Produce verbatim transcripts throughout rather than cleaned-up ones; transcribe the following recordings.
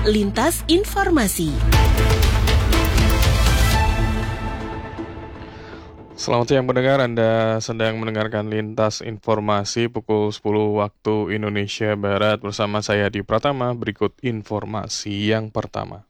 Lintas Informasi. Selamat siang pendengar, Anda sedang mendengarkan Lintas Informasi pukul sepuluh waktu Indonesia Barat bersama saya Di Pratama. Berikut informasi yang pertama.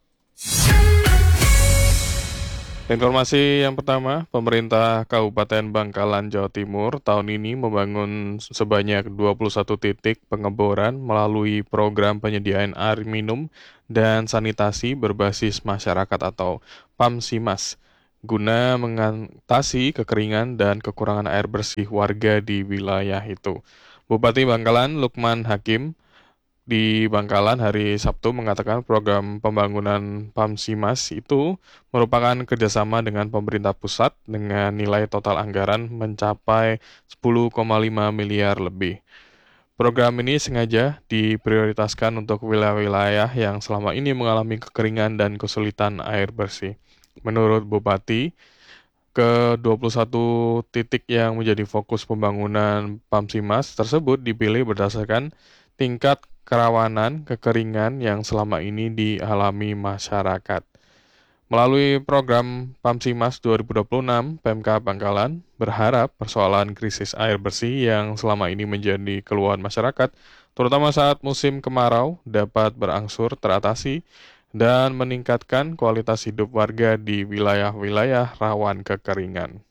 Informasi yang pertama, pemerintah Kabupaten Bangkalan, Jawa Timur tahun ini membangun sebanyak dua puluh satu titik pengeboran melalui program penyediaan air minum dan sanitasi berbasis masyarakat atau PAMSIMAS, guna mengatasi kekeringan dan kekurangan air bersih warga di wilayah itu. Bupati Bangkalan, Lukman Hakim, di Bangkalan hari Sabtu mengatakan program pembangunan PAMSIMAS itu merupakan kerjasama dengan pemerintah pusat dengan nilai total anggaran mencapai sepuluh koma lima miliar lebih. Program ini sengaja diprioritaskan untuk wilayah-wilayah yang selama ini mengalami kekeringan dan kesulitan air bersih. Menurut Bupati, ke dua puluh satu titik yang menjadi fokus pembangunan PAMSIMAS tersebut dipilih berdasarkan tingkat kerawanan kekeringan yang selama ini dialami masyarakat. Melalui program PAMSIMAS dua ribu dua puluh enam, Pemkab Bangkalan berharap persoalan krisis air bersih yang selama ini menjadi keluhan masyarakat, terutama saat musim kemarau, dapat berangsur teratasi dan meningkatkan kualitas hidup warga di wilayah-wilayah rawan kekeringan.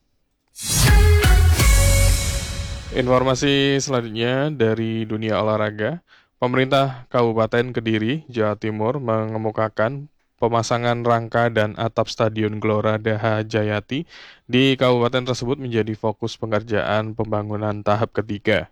Informasi selanjutnya dari dunia olahraga. Pemerintah Kabupaten Kediri, Jawa Timur mengemukakan pemasangan rangka dan atap Stadion Gelora Daha Jayati di kabupaten tersebut menjadi fokus pengerjaan pembangunan tahap ketiga.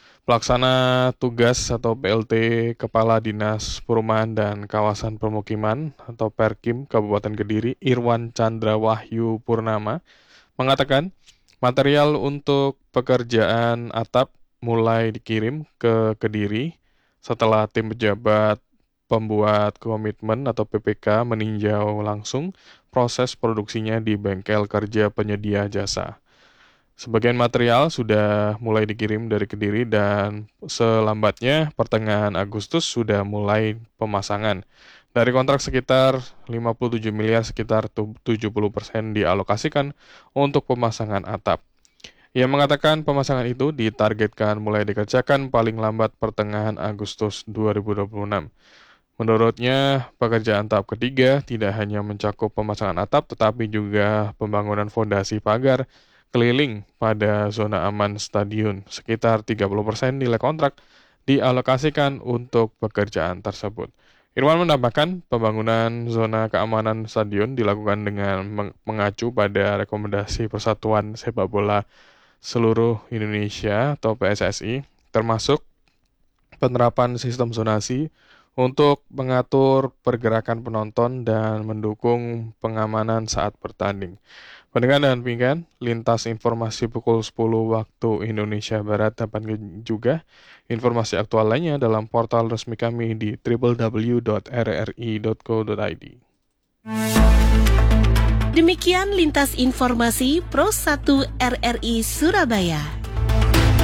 Pelaksana tugas atau P L T Kepala Dinas Perumahan dan Kawasan Permukiman atau Perkim Kabupaten Kediri, Irwan Chandra Wahyu Purnama, mengatakan material untuk pekerjaan atap mulai dikirim ke Kediri setelah tim pejabat pembuat komitmen atau P P K meninjau langsung proses produksinya di bengkel kerja penyedia jasa. Sebagian material sudah mulai dikirim dari Kediri dan selambatnya pertengahan Agustus sudah mulai pemasangan. Dari kontrak sekitar lima puluh tujuh miliar, sekitar tujuh puluh persen dialokasikan untuk pemasangan atap. Ia mengatakan pemasangan itu ditargetkan mulai dikerjakan paling lambat pertengahan Agustus dua ribu dua puluh enam. Menurutnya, pekerjaan tahap ketiga tidak hanya mencakup pemasangan atap, tetapi juga pembangunan fondasi pagar keliling pada zona aman stadion. Sekitar tiga puluh persen nilai kontrak dialokasikan untuk pekerjaan tersebut. Irwan menambahkan pembangunan zona keamanan stadion dilakukan dengan mengacu pada rekomendasi Persatuan Sepak Bola Seluruh Indonesia atau P S S I, termasuk penerapan sistem zonasi untuk mengatur pergerakan penonton dan mendukung pengamanan saat bertanding. Pendengar dan pinggan, lintas informasi pukul sepuluh waktu Indonesia Barat dapat juga informasi aktual lainnya dalam portal resmi kami di w w w dot r r i dot co dot i d. Demikian lintas informasi Pro satu R R I Surabaya.